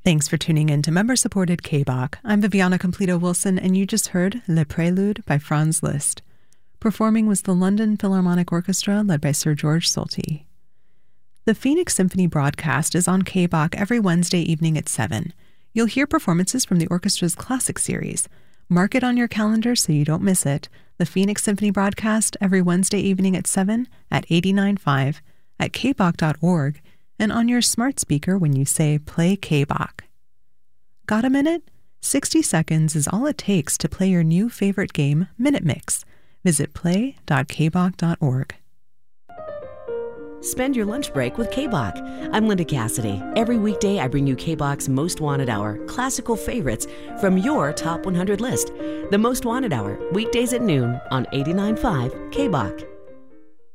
Thanks for tuning in to member-supported K-Bach. I'm Viviana Completo-Wilson, and you just heard Le Prélude by Franz Liszt. Performing was the London Philharmonic Orchestra, led by Sir George Solti. The Phoenix Symphony broadcast is on K-Bach every Wednesday evening at 7. You'll hear performances from the orchestra's classic series. Mark it on your calendar so you don't miss it. The Phoenix Symphony broadcast every Wednesday evening at 7 at 89.5 at kbach.org and on your smart speaker when you say play K-Bach. Got a minute? 60 seconds is all it takes to play your new favorite game, Minute Mix. Visit play.kbach.org. Spend your lunch break with K-Bach. I'm Linda Cassidy. Every weekday, I bring you K-Bach's Most Wanted Hour, classical favorites from your Top 100 list. The Most Wanted Hour, weekdays at noon on 89.5 K-Bach.